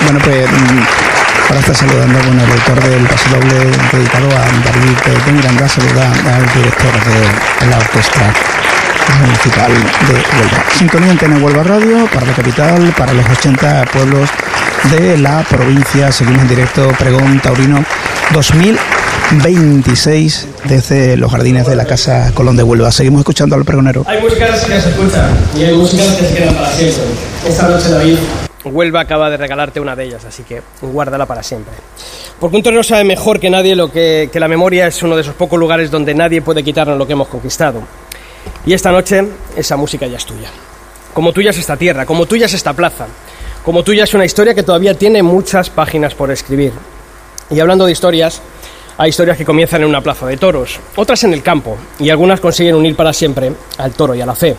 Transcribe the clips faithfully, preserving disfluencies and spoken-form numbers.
Bueno, pues ahora está saludando bueno, el autor del paso doble dedicado a David de Miranda, saluda al director de la orquesta municipal de Huelva. Sintonía Antena Huelva Radio para la capital, para los ochenta pueblos de la provincia. Seguimos en directo Pregón Taurino dos mil veintiséis desde los jardines de la Casa Colón de Huelva. Seguimos escuchando al pregonero. Hay músicas que se escuchan y hay músicas que se quedan para siempre. Esta noche, David, Huelva acaba de regalarte una de ellas, así que guárdala para siempre. Porque un torero sabe mejor que nadie lo que, que la memoria es uno de esos pocos lugares donde nadie puede quitarnos lo que hemos conquistado. Y esta noche esa música ya es tuya. Como tuya es esta tierra, como tuya es esta plaza, como tuya es una historia que todavía tiene muchas páginas por escribir. Y hablando de historias, hay historias que comienzan en una plaza de toros, otras en el campo, y algunas consiguen unir para siempre al toro y a la fe.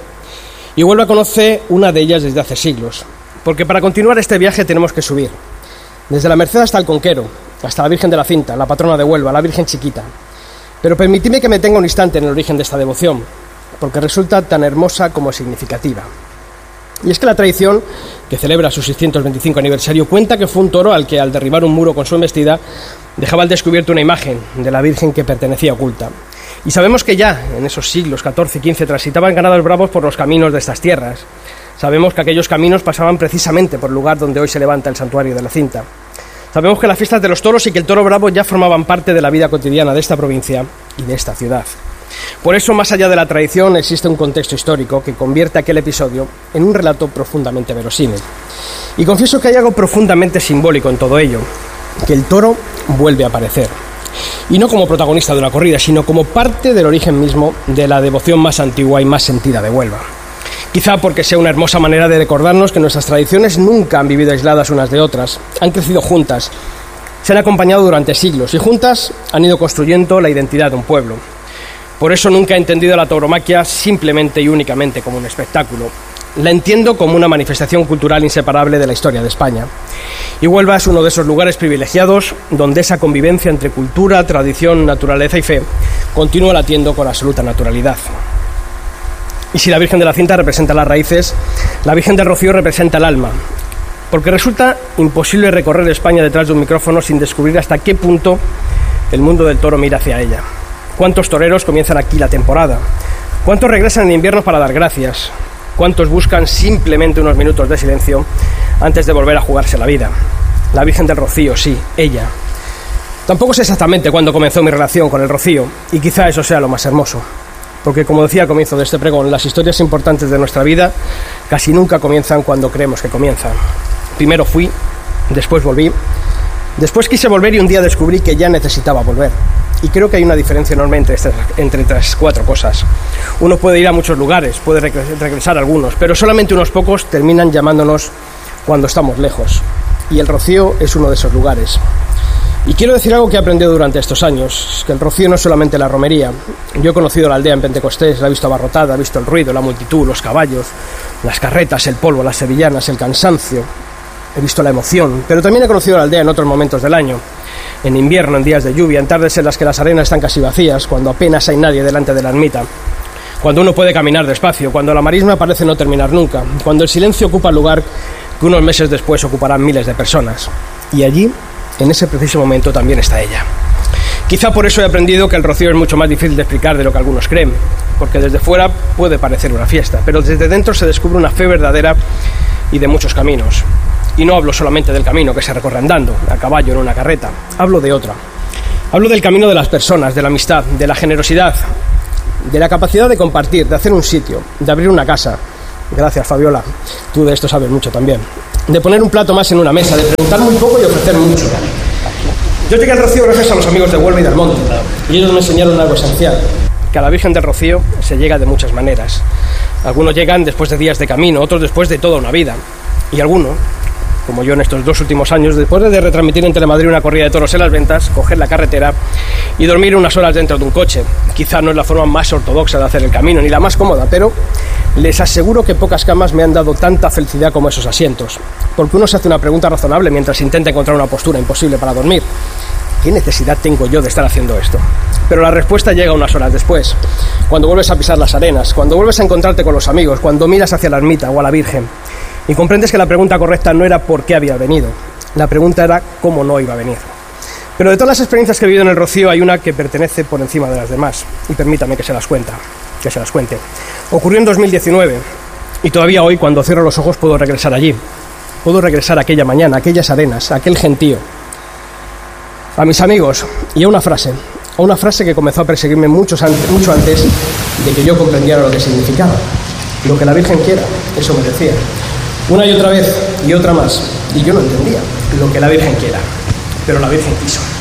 Y Huelva conoce una de ellas desde hace siglos, porque para continuar este viaje tenemos que subir, desde la Merced hasta el Conquero, hasta la Virgen de la Cinta, la patrona de Huelva, la Virgen Chiquita. Pero permitidme que me tenga un instante en el origen de esta devoción, porque resulta tan hermosa como significativa. Y es que la tradición, que celebra su seiscientos veinticinco aniversario, cuenta que fue un toro al que, al derribar un muro con su embestida, dejaba al descubierto una imagen de la Virgen que pertenecía oculta. Y sabemos que ya, en esos siglos catorce y quince, transitaban ganados bravos por los caminos de estas tierras. Sabemos que aquellos caminos pasaban precisamente por el lugar donde hoy se levanta el santuario de la Cinta. Sabemos que las fiestas de los toros y que el toro bravo ya formaban parte de la vida cotidiana de esta provincia y de esta ciudad. Por eso, más allá de la tradición, existe un contexto histórico que convierte aquel episodio en un relato profundamente verosímil. Y confieso que hay algo profundamente simbólico en todo ello, que el toro vuelve a aparecer. Y no como protagonista de una corrida, sino como parte del origen mismo de la devoción más antigua y más sentida de Huelva. Quizá porque sea una hermosa manera de recordarnos que nuestras tradiciones nunca han vivido aisladas unas de otras, han crecido juntas, se han acompañado durante siglos y juntas han ido construyendo la identidad de un pueblo. Por eso nunca he entendido la tauromaquia simplemente y únicamente como un espectáculo. La entiendo como una manifestación cultural inseparable de la historia de España. Y Huelva es uno de esos lugares privilegiados donde esa convivencia entre cultura, tradición, naturaleza y fe continúa latiendo con absoluta naturalidad. Y si la Virgen de la Cinta representa las raíces, la Virgen del Rocío representa el alma. Porque resulta imposible recorrer España detrás de un micrófono sin descubrir hasta qué punto el mundo del toro mira hacia ella. ¿Cuántos toreros comienzan aquí la temporada? ¿Cuántos regresan en invierno para dar gracias? ¿Cuántos buscan simplemente unos minutos de silencio antes de volver a jugarse la vida? La Virgen del Rocío, sí, ella. Tampoco sé exactamente cuándo comenzó mi relación con el Rocío, y quizá eso sea lo más hermoso. Porque, como decía al comienzo de este pregón, las historias importantes de nuestra vida casi nunca comienzan cuando creemos que comienzan. Primero fui, después volví, después quise volver y un día descubrí que ya necesitaba volver. Y creo que hay una diferencia enorme entre estas, entre estas cuatro cosas. Uno puede ir a muchos lugares, puede regresar a algunos, pero solamente unos pocos terminan llamándonos cuando estamos lejos. Y el Rocío es uno de esos lugares. Y quiero decir algo que he aprendido durante estos años, que el Rocío no es solamente la romería. Yo he conocido la aldea en Pentecostés, la he visto abarrotada, he visto el ruido, la multitud, los caballos, las carretas, el polvo, las sevillanas, el cansancio. He visto la emoción, pero también he conocido la aldea en otros momentos del año. En invierno, en días de lluvia, en tardes en las que las arenas están casi vacías, cuando apenas hay nadie delante de la ermita. Cuando uno puede caminar despacio, cuando la marisma parece no terminar nunca, cuando el silencio ocupa el lugar que unos meses después ocuparán miles de personas. Y allí, en ese preciso momento, también está ella. Quizá por eso he aprendido que el Rocío es mucho más difícil de explicar de lo que algunos creen, porque desde fuera puede parecer una fiesta, pero desde dentro se descubre una fe verdadera y de muchos caminos. Y no hablo solamente del camino que se recorre andando, a caballo en una carreta, hablo de otra. Hablo del camino de las personas, de la amistad, de la generosidad, de la capacidad de compartir, de hacer un sitio, de abrir una casa. Gracias, Fabiola, tú de esto sabes mucho también. De poner un plato más en una mesa, de preguntar muy poco y ofrecer mucho. Yo llegué al Rocío gracias a los amigos de Huelva y del Monte, y ellos me enseñaron algo esencial, que a la Virgen del Rocío se llega de muchas maneras. Algunos llegan después de días de camino, otros después de toda una vida, y algunos, como yo en estos dos últimos años, después de retransmitir en Telemadrid una corrida de toros en las ventas, coger la carretera y dormir unas horas dentro de un coche. Quizá no es la forma más ortodoxa de hacer el camino, ni la más cómoda, pero les aseguro que pocas camas me han dado tanta felicidad como esos asientos. Porque uno se hace una pregunta razonable mientras intenta encontrar una postura imposible para dormir. ¿Qué necesidad tengo yo de estar haciendo esto? Pero la respuesta llega unas horas después, cuando vuelves a pisar las arenas, cuando vuelves a encontrarte con los amigos, cuando miras hacia la ermita o a la Virgen, y comprendes que la pregunta correcta no era por qué había venido, La pregunta era cómo no iba a venir. Pero de todas las experiencias que he vivido en el Rocío hay una que pertenece por encima de las demás, y permítame que se las cuenta, que se las cuente. Ocurrió en dos mil diecinueve, y todavía hoy, cuando cierro los ojos, puedo regresar allí. Puedo regresar a aquella mañana, a aquellas arenas, a aquel gentío, a mis amigos, y a una frase, a una frase que comenzó a perseguirme muchos antes, mucho antes de que yo comprendiera lo que significaba. Lo que la Virgen quiera, eso me decía. Una y otra vez, y otra más, y yo no entendía lo que la Virgen quiera, pero la Virgen quiso.